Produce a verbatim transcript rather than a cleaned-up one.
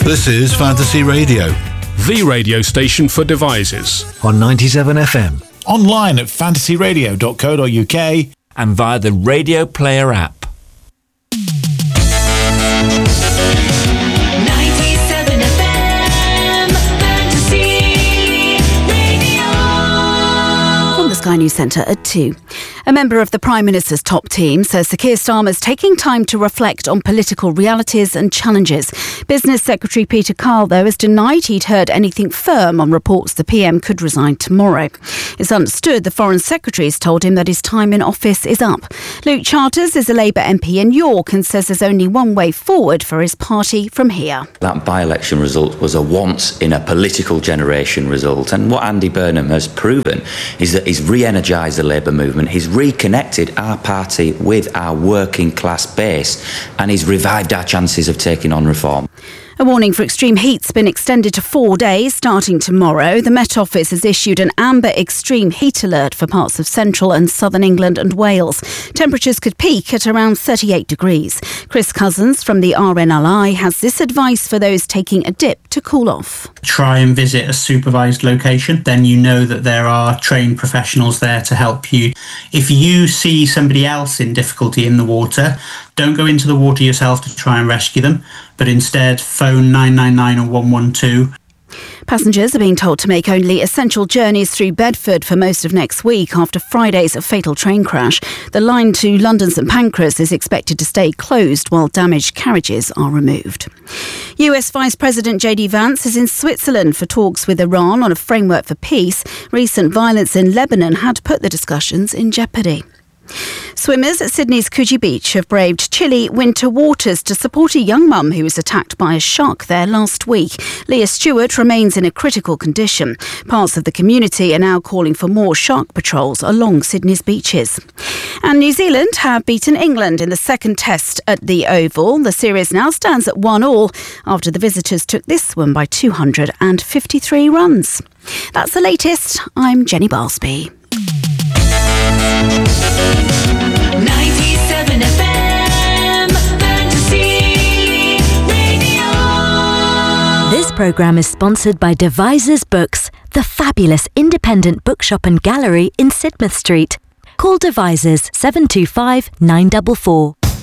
This is Fantasy Radio, the radio station for devices. On ninety-seven F M. Online at fantasy radio dot co dot uk. And via the Radio Player app. ninety-seven F M, Fantasy Radio. From the Sky News Centre at two. A member of the Prime Minister's top team says Sir Keir Starmer's taking time to reflect on political realities and challenges. Business Secretary Peter Kyle, though, has denied he'd heard anything firm on reports the P M could resign tomorrow. It's understood the Foreign Secretary has told him that his time in office is up. Luke Charters is a Labour M P in York and says there's only one way forward for his party from here. That by-election result was a once-in-a-political-generation result, and what Andy Burnham has proven is that he's re-energised the Labour movement, he's reconnected our party with our working class base, and he's revived our chances of taking on reform. A warning for extreme heat's been extended to four days starting tomorrow. The Met Office has issued an amber extreme heat alert for parts of central and southern England and Wales. Temperatures could peak at around thirty-eight degrees. Chris Cousins from the R N L I has this advice for those taking a dip to cool off. Try and visit a supervised location. Then you know that there are trained professionals there to help you. If you see somebody else in difficulty in the water, don't go into the water yourself to try and rescue them, but instead phone nine nine nine or one one two. Passengers are being told to make only essential journeys through Bedford for most of next week after Friday's fatal train crash. The line to London St Pancras is expected to stay closed while damaged carriages are removed. U S Vice President J D Vance is in Switzerland for talks with Iran on a framework for peace. Recent violence in Lebanon had put the discussions in jeopardy. Swimmers at Sydney's Coogee Beach have braved chilly winter waters to support a young mum who was attacked by a shark there last week. Leah Stewart remains in a critical condition. Parts of the community are now calling for more shark patrols along Sydney's beaches. And New Zealand have beaten England in the second test at the Oval. The series now stands at one all after the visitors took this one by two hundred fifty-three runs. That's the latest. I'm Jenny Barsby. ninety-seven F M, Fantasy Radio. This programme is sponsored by Devisers Books, the fabulous independent bookshop and gallery in Sidmouth Street. Call Devisers seven two five nine four four.